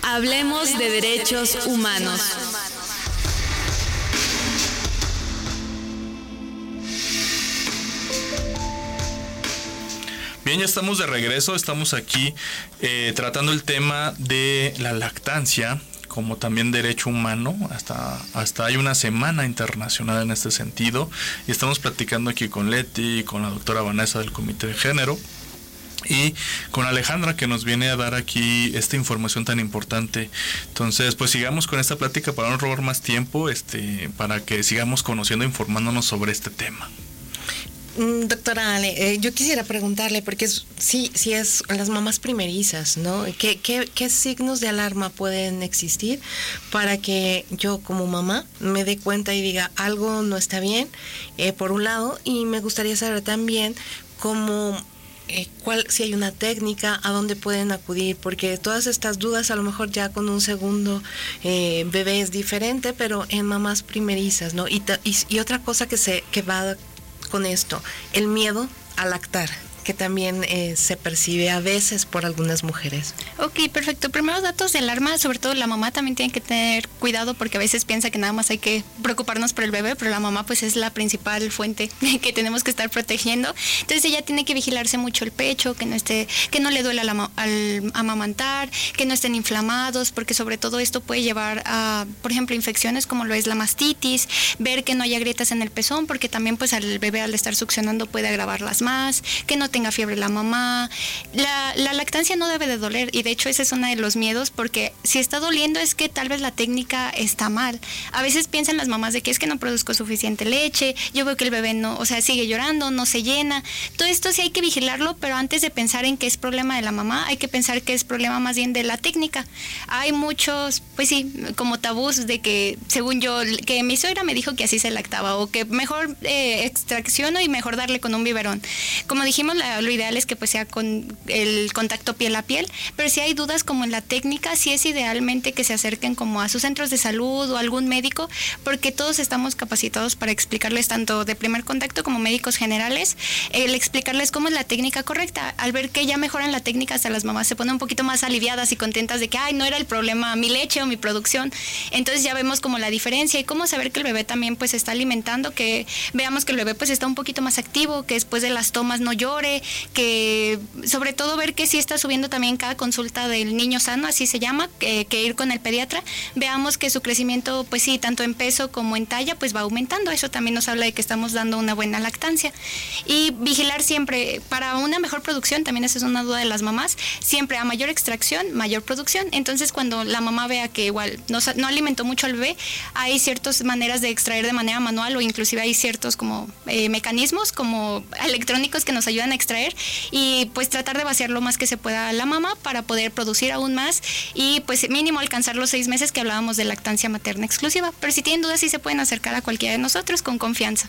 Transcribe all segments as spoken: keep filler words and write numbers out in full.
Hablemos de derechos humanos. Bien, ya estamos de regreso, estamos aquí eh, tratando el tema de la lactancia como también derecho humano. Hasta, hasta hay una semana internacional en este sentido y estamos platicando aquí con Leti y con la doctora Vanessa del Comité de Género y con Alejandra, que nos viene a dar aquí esta información tan importante. Entonces, pues sigamos con esta plática para no robar más tiempo, este, para que sigamos conociendo e informándonos sobre este tema. Doctora Ale, eh, yo quisiera preguntarle, porque es, sí, sí es las mamás primerizas, ¿no? ¿Qué, qué, ¿Qué signos de alarma pueden existir para que yo como mamá me dé cuenta y diga algo no está bien, eh, por un lado, y me gustaría saber también cómo... Eh, cuál, si hay una técnica, a dónde pueden acudir, porque todas estas dudas a lo mejor ya con un segundo eh, bebé es diferente, pero en mamás primerizas, ¿no? Y, ta, y, y otra cosa que se que va con esto, el miedo a lactar, que también eh, se percibe a veces por algunas mujeres. Ok, perfecto. Primero, datos de alarma, sobre todo la mamá también tiene que tener cuidado porque a veces piensa que nada más hay que preocuparnos por el bebé, pero la mamá pues es la principal fuente que tenemos que estar protegiendo. Entonces ella tiene que vigilarse mucho el pecho, que no esté, que no le duela al, al amamantar, que no estén inflamados, porque sobre todo esto puede llevar a, por ejemplo, infecciones como lo es la mastitis, ver que no haya grietas en el pezón, porque también pues al bebé al estar succionando puede agravarlas más, que no tenga fiebre la mamá. La, la lactancia no debe de doler y de hecho ese es uno de los miedos, porque si está doliendo es que tal vez la técnica está mal. A veces piensan las mamás de que es que no produzco suficiente leche, yo veo que el bebé no, o sea, sigue llorando, no se llena. Todo esto sí hay que vigilarlo, pero antes de pensar en que es problema de la mamá, hay que pensar que es problema más bien de la técnica. Hay muchos, pues sí, como tabús de que, según yo, que mi suegra me dijo que así se lactaba o que mejor eh, extracciono y mejor darle con un biberón. Como dijimos, la lo ideal es que pues sea con el contacto piel a piel, pero si hay dudas como en la técnica, sí es idealmente que se acerquen como a sus centros de salud o algún médico, porque todos estamos capacitados para explicarles tanto de primer contacto como médicos generales, el explicarles cómo es la técnica correcta. Al ver que ya mejoran la técnica, hasta las mamás se ponen un poquito más aliviadas y contentas de que, ay, no era el problema mi leche o mi producción. Entonces ya vemos como la diferencia y cómo saber que el bebé también pues está alimentando, que veamos que el bebé pues está un poquito más activo, que después de las tomas no llore, que sobre todo ver que sí está subiendo también cada consulta del niño sano, así se llama, que, que ir con el pediatra, veamos que su crecimiento, pues sí, tanto en peso como en talla, pues va aumentando. Eso también nos habla de que estamos dando una buena lactancia. Y vigilar siempre, para una mejor producción, también esa es una duda de las mamás, siempre a mayor extracción, mayor producción. Entonces cuando la mamá vea que igual no, no alimentó mucho al bebé, hay ciertas maneras de extraer de manera manual o inclusive hay ciertos como eh, mecanismos como electrónicos que nos ayudan a extraer y pues tratar de vaciar lo más que se pueda a la mamá para poder producir aún más y pues mínimo alcanzar los seis meses que hablábamos de lactancia materna exclusiva. Pero si tienen dudas sí se pueden acercar a cualquiera de nosotros con confianza.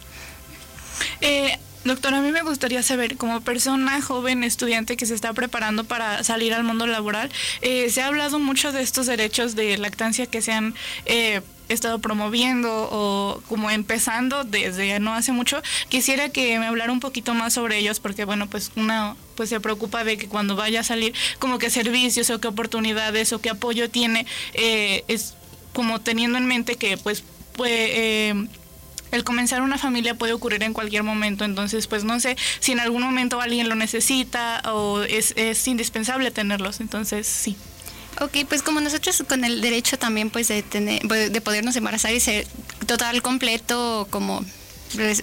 Eh, doctora, a mí me gustaría saber, como persona joven, estudiante que se está preparando para salir al mundo laboral, eh, se ha hablado mucho de estos derechos de lactancia que se han eh, estado promoviendo o como empezando desde no hace mucho. Quisiera que me hablara un poquito más sobre ellos, porque bueno, pues una pues se preocupa de que cuando vaya a salir, como qué servicios o qué oportunidades o qué apoyo tiene, eh, es como teniendo en mente que pues puede... Eh, el comenzar una familia puede ocurrir en cualquier momento, entonces pues no sé si en algún momento alguien lo necesita o es, es indispensable tenerlos, entonces sí. Ok, pues como nosotros con el derecho también pues de tener, de podernos embarazar y ser total, completo, como